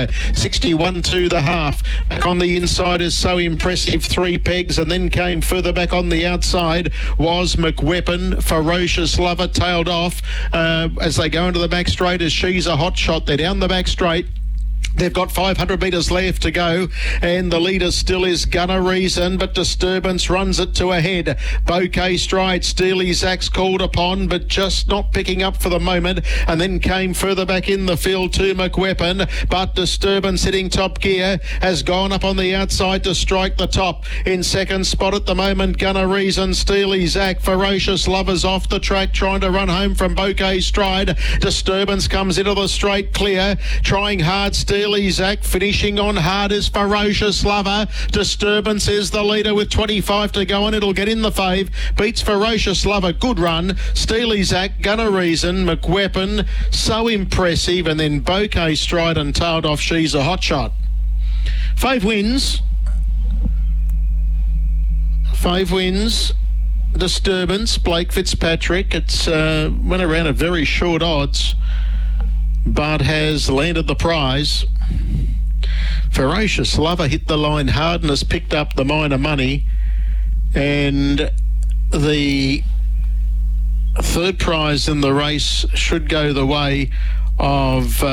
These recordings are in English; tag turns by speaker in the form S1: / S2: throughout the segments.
S1: Slugger, 61 to the half. Back on the inside is So Impressive, 3 pegs, and then came further back on the outside was McWeapon. Ferocious Lover tailed off as they go into the back straight as She's a Hot Shot. They're down the back straight. They've got 500 metres left to go, and the leader still is Gunner Reason, but Disturbance runs it to a head. Bouquet Stride, Steely Zach's called upon, but just not picking up for the moment, and then came further back in the field to McWeapon, but Disturbance hitting top gear has gone up on the outside to strike the top. In second spot at the moment, Gunner Reason, Steely Zach, Ferocious Lovers off the track, trying to run home from Bouquet Stride. Disturbance comes into the straight clear, trying hard. Steely Zach finishing on hard as Ferocious Lover. Disturbance is the leader with 25 to go, and it'll get in the fave. Beats Ferocious Lover. Good run. Steely Zach, Gunner Reason, McWeapon, So Impressive, and then Bouquet Stride and tailed off She's a Hot Shot. Fave wins. Disturbance, Blake Fitzpatrick. It's went around at very short odds, but has landed the prize. Ferocious Lover hit the line hard and has picked up the minor money, and the third prize in the race should go the way of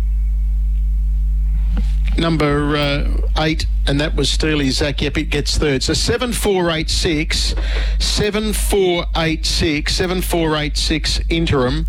S1: number 8, and that was Steely Zach. Yep, it gets third. So 7486 interim.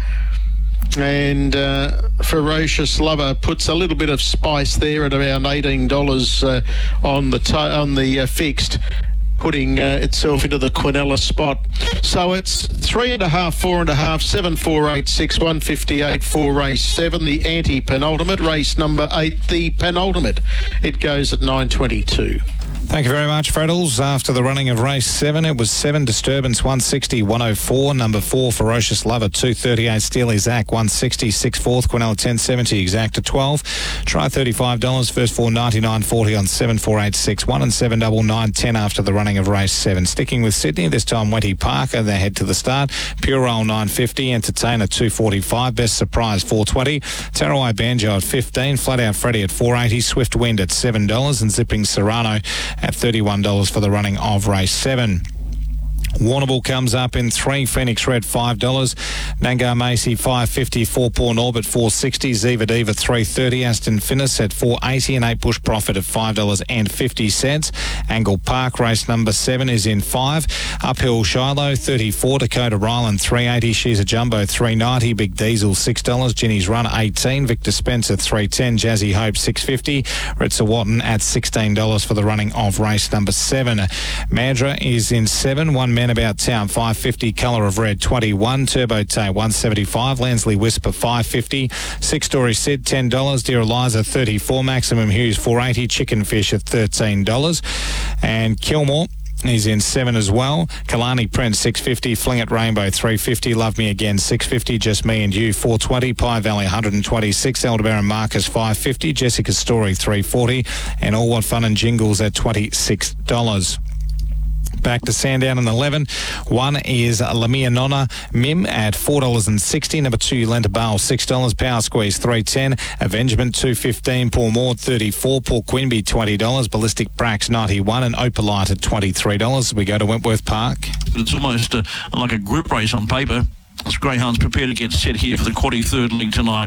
S1: And Ferocious Lover puts a little bit of spice there at around $18 on the fixed, putting itself into the Quinella spot. So it's 3.5, 4.5, 7, 4, 8, 6, 158 for race 7, the anti-penultimate. Race number 8, the penultimate. It goes at 9:22.
S2: Thank you very much, Freddles. After the running of race 7, it was 7 Disturbance, 160, 104. Number 4, Ferocious Lover, 238. Steely Zach, 160, 6 fourth. Quinella, 1070, exact to 12. Try $35. First 4, 99.40 on 7, 4, 8, 6, 1 and 7, 910 after the running of race 7. Sticking with Sydney, this time Wenty Parker. They head to the start. Pure Roll, 950. Entertainer, 245. Best Surprise, 420. Tarawai Banjo at 15. Flat Out Freddy at 480. Swift Wind at $7. And Zipping Serrano at $31 for the running of race 7. Warrnambool comes up in 3. Phoenix Red, $5. Nangar Macy, $5.50. 4 Paul Norbert, $4.60. Ziva Diva, $3.30. Aston Finnis at $4.80. And 8 Bush Profit at $5.50. Angle Park, race number 7, is in 5. Uphill Shiloh, $34. Dakota Ryland, $3.80. She's a Jumbo, $3.90. Big Diesel, $6. Ginny's Run, $18. Victor Spencer, $3.10. Jazzy Hope, $6.50. Ritza Watton at $16 for the running of race number 7. Mandra is in 7. 1 Men About Town, $5.50. Colour of Red, $21. Turbo Tay, $175. Lansley Whisper, $5.50. 6 Story Sid, $10. Dear Eliza, $34. Maximum Hughes, $4.80. Chicken Fish at $13. And Kilmore is in 7 as well. Kalani Prince, $6.50. Fling It Rainbow, $3.50. Love Me Again, $6.50. Just Me and You, $4.20. Pie Valley, $126. Aldebaran Marcus, $5.50. Jessica's Story, $3.40. And All What Fun and Jingles at $26. Back to Sandown in 11. 1 is Lamia Nonna Mim at $4.60. Number 2, Lenta Bale, $6. Power Squeeze, $3.10. Avengement, $2.15. Paul Maud, $34. Paul Quimby, $20. Ballistic Brax, $91. And Opalite at $23. We go to Wentworth Park.
S3: It's almost like a group race on paper. As Greyhounds prepare to get set here for the 43rd league tonight.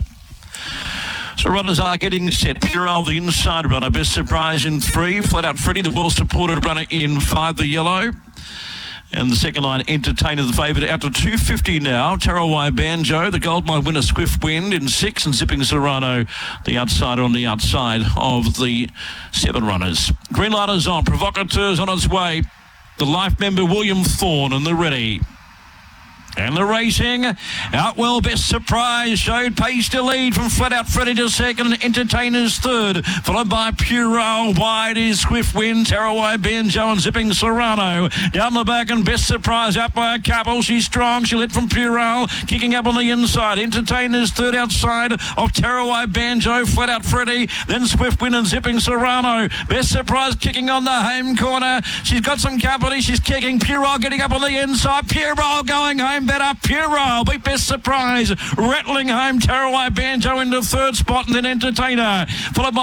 S3: So runners are getting set. Pure Owl, the inside runner. Best Surprise in 3. Flat Out Freddy, the well-supported runner in 5, the yellow. And the second line, Entertainer, the favourite, out to 250 now. Tarawai Banjo, the gold mine winner, Swift Wind in 6. And Zipping Serrano, the outsider on the outside of the 7 runners. Green light is on. Provocateurs on its way. The life member, William Thorne, and the ready. And the racing, Outwell, Best Surprise, showed pace to lead from Flat Out Freddy to second, Entertainers third, followed by Pure wide is Swift Wind, Tarawai Banjo and Zipping Serrano. Down the back and Best Surprise out by a couple, she's strong, she lit from Pure, kicking up on the inside, Entertainers third outside of Tarawai Banjo, Flat Out Freddy, then Swift Wind and Zipping Serrano. Best Surprise kicking on the home corner, she's got some company, she's kicking, Pure getting up on the inside, Pure going home better. Pure beat Best Surprise, rattling home Tarawai Banjo into third spot, and then Entertainer, followed by